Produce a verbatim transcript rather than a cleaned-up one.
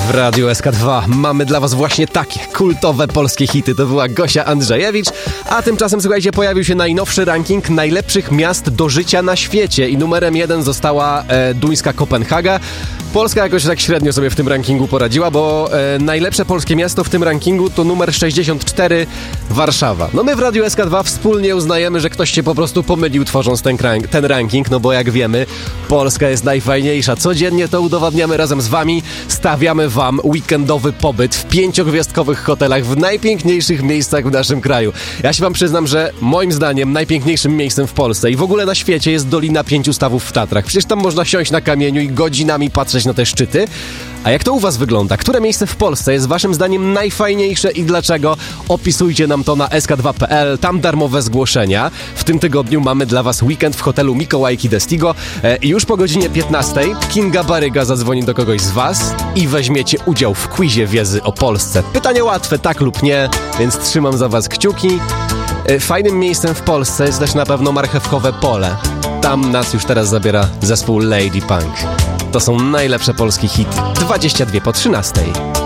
W Radiu S K dwa mamy dla was właśnie takie kultowe polskie hity. To była Gosia Andrzejewicz, a tymczasem, słuchajcie, pojawił się najnowszy ranking najlepszych miast do życia na świecie i numerem jeden została e, duńska Kopenhaga. Polska jakoś tak średnio sobie w tym rankingu poradziła, bo e, najlepsze polskie miasto w tym rankingu to numer sześćdziesiąt cztery, Warszawa. No my w Radiu S K dwa wspólnie uznajemy, że ktoś się po prostu pomylił, tworząc ten, ten ranking, no bo jak wiemy, Polska jest najfajniejsza. Codziennie to udowadniamy razem z wami, stawiamy wam weekendowy pobyt w pięciogwiazdkowych hotelach w najpiękniejszych miejscach w naszym kraju. Ja się wam przyznam, że moim zdaniem najpiękniejszym miejscem w Polsce i w ogóle na świecie jest Dolina Pięciu Stawów w Tatrach. Przecież tam można siąść na kamieniu i godzinami patrzeć na te szczyty. A jak to u was wygląda? Które miejsce w Polsce jest waszym zdaniem najfajniejsze i dlaczego? Opisujcie nam to na S K dwa kropka P L, tam darmowe zgłoszenia. W tym tygodniu mamy dla was weekend w hotelu Mikołajki Destigo e, i już po godzinie piętnastej Kinga Baryga zadzwoni do kogoś z was i weźmiecie udział w quizie wiedzy o Polsce. Pytanie łatwe, tak lub nie, więc trzymam za was kciuki. E, fajnym miejscem w Polsce jest też na pewno Marchewkowe Pole. Tam nas już teraz zabiera zespół Lady Punk. To są najlepsze polskie hity. dwadzieścia dwie po trzynastej.